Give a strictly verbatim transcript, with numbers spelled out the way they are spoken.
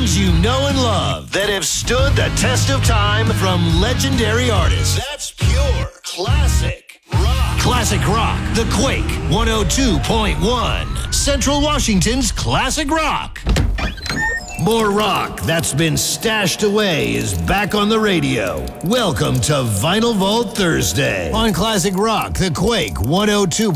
Songs you know and love that have stood the test of time from legendary artists. That's pure classic rock. Classic Rock, The Quake, one oh two point one. Central Washington's Classic Rock. More rock that's been stashed away is back on the radio. Welcome to Vinyl Vault Thursday on Classic Rock, The Quake, one oh two.